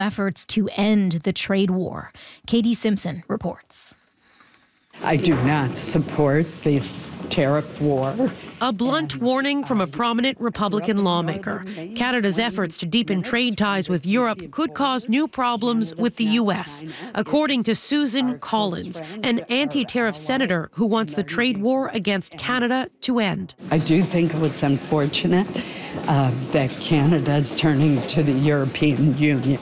efforts to end the trade war. Katie Simpson reports. I do not support this tariff war. A blunt warning from a prominent Republican lawmaker. Canada's efforts to deepen trade ties with Europe could cause new problems with the U.S., according to Susan Collins, an anti-tariff senator who wants the trade war against Canada to end. I do think it was unfortunate that Canada is turning to the European Union.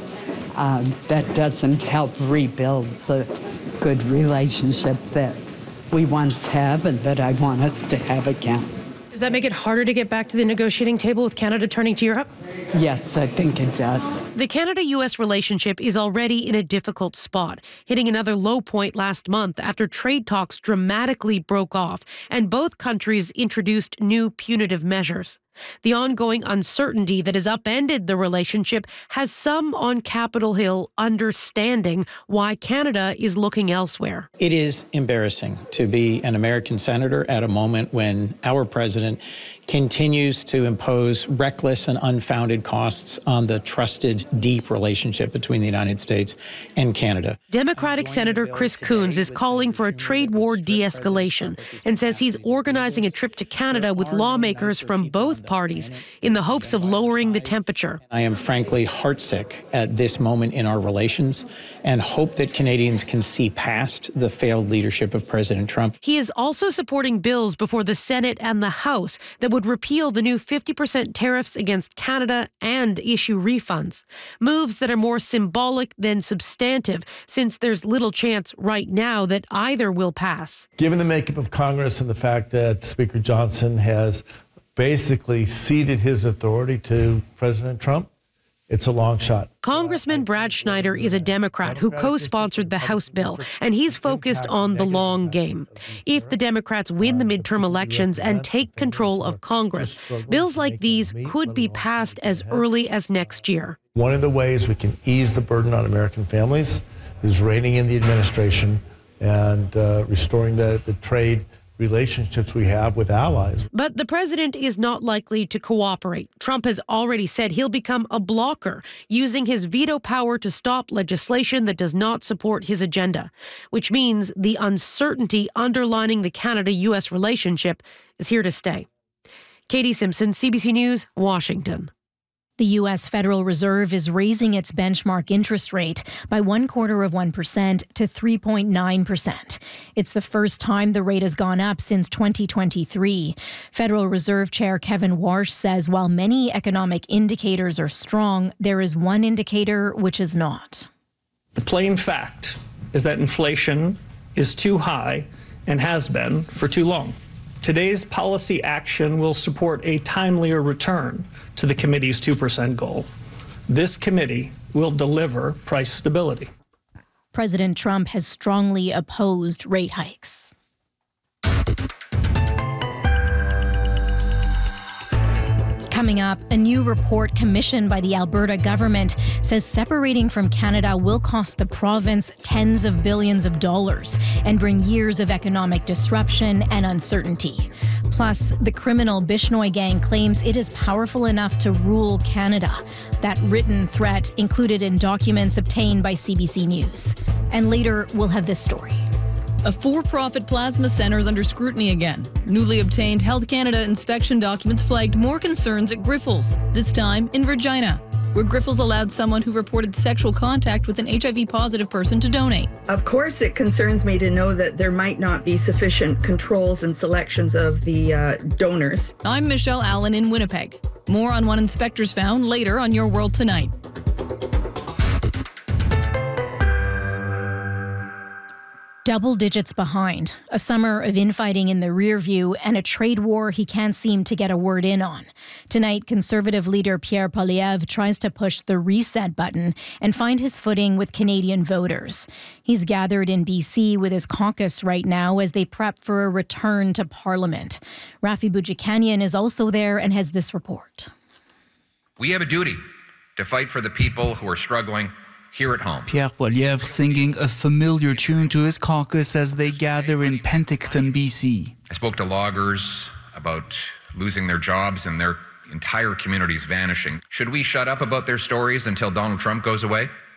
That doesn't help rebuild the good relationship that we once have and that I want us to have again. Does that make it harder to get back to the negotiating table with Canada turning to Europe? Yes, I think it does. The Canada-U.S. relationship is already in a difficult spot, hitting another low point last month after trade talks dramatically broke off and both countries introduced new punitive measures. The ongoing uncertainty that has upended the relationship has some on Capitol Hill understanding why Canada is looking elsewhere. It is embarrassing to be an American senator at a moment when our president continues to impose reckless and unfounded costs on the trusted, deep relationship between the United States and Canada. Democratic Senator Chris Coons is calling for a trade war de-escalation and says he's organizing a trip to Canada with lawmakers from both parties in the hopes of lowering the temperature. I am frankly heartsick at this moment in our relations and hope that Canadians can see past the failed leadership of President Trump. He is also supporting bills before the Senate and the House that would repeal the new 50% tariffs against Canada and issue refunds. Moves that are more symbolic than substantive, since there's little chance right now that either will pass. Given the makeup of Congress and the fact that Speaker Johnson has basically ceded his authority to President Trump, it's a long shot. Congressman Brad Schneider is a Democrat who co-sponsored the House bill, and he's focused on the long game. If the Democrats win the midterm elections and take control of Congress, bills like these could be passed as early as next year. One of the ways we can ease the burden on American families is reining in the administration and restoring the trade relationships we have with allies. But the president is not likely to cooperate. Trump has already said he'll become a blocker, using his veto power to stop legislation that does not support his agenda, which means the uncertainty underlining the Canada-U.S. relationship is here to stay. Katie Simpson, CBC News, Washington. The U.S. Federal Reserve is raising its benchmark interest rate by 0.25% to 3.9%. It's the first time the rate has gone up since 2023. Federal Reserve Chair Kevin Warsh says while many economic indicators are strong, there is one indicator which is not. The plain fact is that inflation is too high and has been for too long. Today's policy action will support a timelier return to the committee's 2% goal. This committee will deliver price stability. President Trump has strongly opposed rate hikes. Coming up, a new report commissioned by the Alberta government says separating from Canada will cost the province tens of billions of dollars and bring years of economic disruption and uncertainty. Plus, the criminal Bishnoi gang claims it is powerful enough to rule Canada. That written threat included in documents obtained by CBC News. And later, we'll have this story. A for-profit plasma center is under scrutiny again. Newly obtained Health Canada inspection documents flagged more concerns at Grifols, this time in Regina, where Grifols allowed someone who reported sexual contact with an HIV-positive person to donate. Of course, it concerns me to know that there might not be sufficient controls and selections of the donors. I'm Michelle Allen in Winnipeg. More on what inspectors found later on Your World Tonight. Double digits behind, a summer of infighting in the rear view, and a trade war he can't seem to get a word in on. Tonight, Conservative leader Pierre Poilievre tries to push the reset button and find his footing with Canadian voters. He's gathered in BC with his caucus right now as they prep for a return to Parliament. Rafi Boudjikanian is also there and has this report. We have a duty to fight for the people who are struggling here at home. Pierre Poilievre singing a familiar tune to his caucus as they gather in Penticton, BC. I spoke to loggers about losing their jobs and their entire communities vanishing. Should we shut up about their stories until Donald Trump goes away?